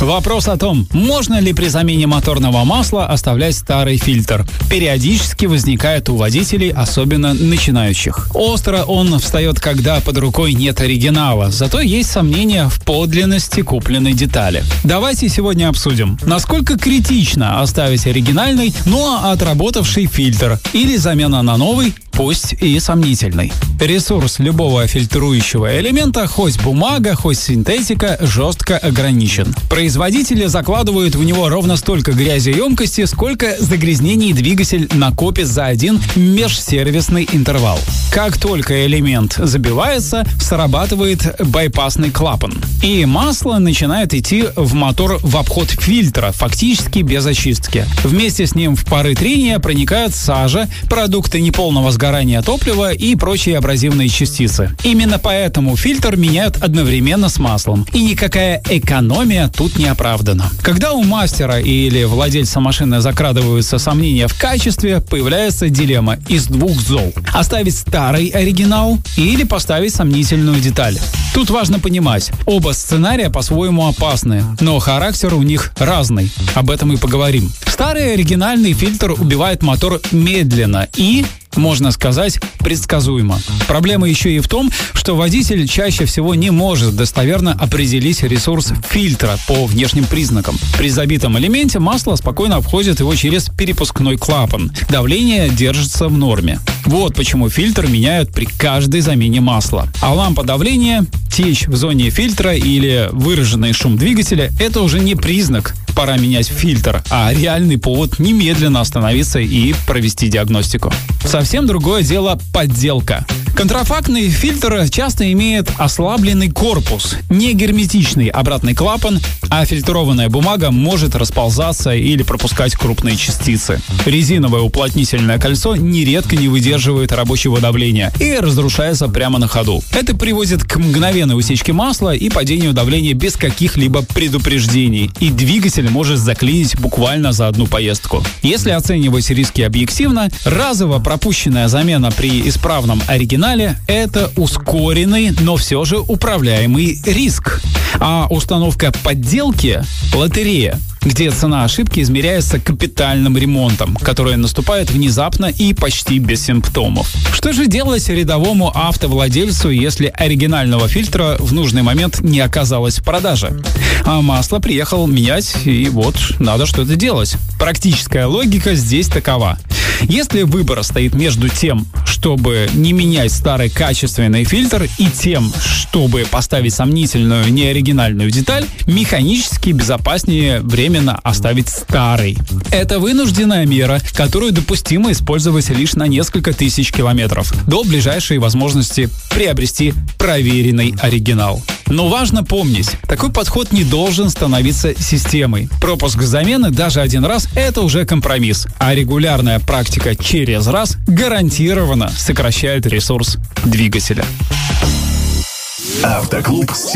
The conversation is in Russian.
Вопрос о том, можно ли при замене моторного масла оставлять старый фильтр, периодически возникает у водителей, особенно начинающих. Остро он встает, когда под рукой нет оригинала, зато есть сомнения в подлинности купленной детали. Давайте сегодня обсудим, насколько критично оставить оригинальный, но отработавший фильтр, или замена на новый, пусть и сомнительный. Ресурс любого фильтрующего элемента, хоть бумага, хоть синтетика, жестко ограничен. Производители закладывают в него ровно столько грязеемкости, сколько загрязнений двигатель накопит за один межсервисный интервал. Как только элемент забивается, срабатывает байпасный клапан, и масло начинает идти в мотор в обход фильтра, фактически без очистки. Вместе с ним в пары трения проникают сажа, продукты неполного сгорания топлива и прочие абразивные частицы. Именно поэтому фильтр меняют одновременно с маслом, и никакая экономия тут не оправдана. Когда у мастера или владельца машины закрадываются сомнения в качестве, появляется дилемма из двух зол: оставить старый оригинал или поставить сомнительную деталь. Тут важно понимать, оба сценария по-своему опасны, но характер у них разный. Об этом и поговорим. Старый оригинальный фильтр убивает мотор медленно и, можно сказать, предсказуемо. Проблема еще и в том, что водитель чаще всего не может достоверно определить ресурс фильтра по внешним признакам. При забитом элементе масло спокойно обходит его через перепускной клапан. Давление держится в норме. Вот почему фильтр меняют при каждой замене масла. А лампа давления, течь в зоне фильтра или выраженный шум двигателя – это уже не признак «пора менять фильтр», а реальный повод немедленно остановиться и провести диагностику. Совсем другое дело подделка. Контрафактный фильтр часто имеет ослабленный корпус, не герметичный обратный клапан, а фильтрованная бумага может расползаться или пропускать крупные частицы. Резиновое уплотнительное кольцо нередко не выдерживает рабочего давления и разрушается прямо на ходу. Это приводит к мгновенной утечке масла и падению давления без каких-либо предупреждений, и двигатель может заклинить буквально за одну поездку. Если оценивать риски объективно, разово пропущенная замена при исправном оригинале – это ускоренный, но все же управляемый риск. А установка подделки – лотерея, где цена ошибки измеряется капитальным ремонтом, который наступает внезапно и почти без симптомов. Что же делать рядовому автовладельцу, если оригинального фильтра в нужный момент не оказалось в продаже? А масло приехал менять, и вот надо что-то делать. Практическая логика здесь такова. Если выбор стоит между тем, чтобы не менять старый качественный фильтр, и тем, чтобы поставить сомнительную неоригинальную деталь, механически безопаснее временно оставить старый. Это вынужденная мера, которую допустимо использовать лишь на несколько тысяч километров, до ближайшей возможности приобрести проверенный оригинал. Но важно помнить, такой подход не должен становиться системой. Пропуск замены даже один раз – это уже компромисс, а регулярная практика через раз гарантированно сокращает ресурс двигателя. Автоклуб